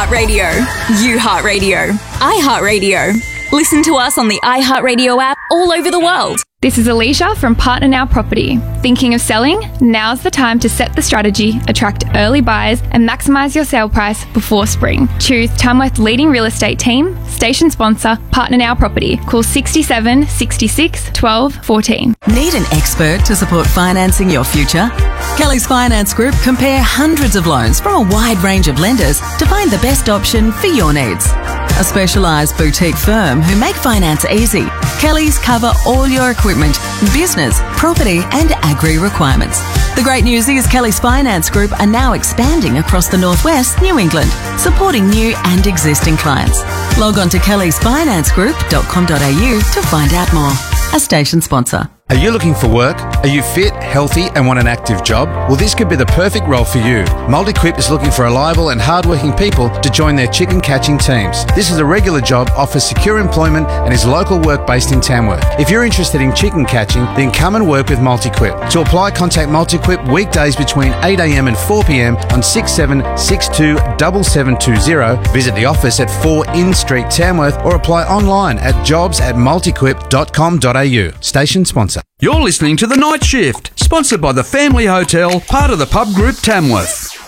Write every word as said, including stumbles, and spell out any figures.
Radio. You Heart Radio. I Heart Radio. Listen to us on the iHeartRadio app all over the world. This is Alicia from Partner Now Property. Thinking of selling? Now's the time to set the strategy, attract early buyers, and maximise your sale price before spring. Choose Tamworth's leading real estate team, station sponsor, Partner Now Property. Call sixty-seven, sixty-six, twelve, fourteen. Need an expert to support financing your future? Kelly's Finance Group compare hundreds of loans from a wide range of lenders to find the best option for your needs. A specialised boutique firm who make finance easy. Kelly's cover all your equipment, business, property and agri requirements. The great news is Kelly's Finance Group are now expanding across the northwest New England, supporting new and existing clients. Log on to kellys finance group dot com dot a u to find out more. A station sponsor. Are you looking for work? Are you fit, healthy and want an active job? Well, this could be the perfect role for you. Multiquip is looking for reliable and hardworking people to join their chicken catching teams. This is a regular job, offers secure employment and is local work based in Tamworth. If you're interested in chicken catching, then come and work with Multiquip. To apply, contact Multiquip weekdays between eight a m and four p m on six seven six two seven seven two zero. Visit the office at four In Street, Tamworth, or apply online at jobs at multiquip dot com dot a u. Station sponsor. You're listening to The Night Shift, sponsored by the Family Hotel, part of the Pub Group Tamworth.